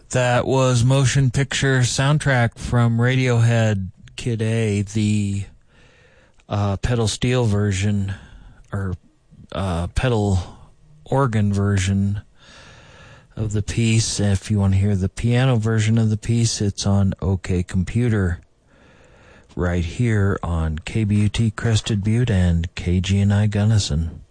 That was motion picture soundtrack from Radiohead, Kid A, the pedal steel version, or pedal organ version of the piece. If you want to hear the piano version of the piece, it's on OK Computer, right here on KBUT Crested Butte and KGNI Gunnison.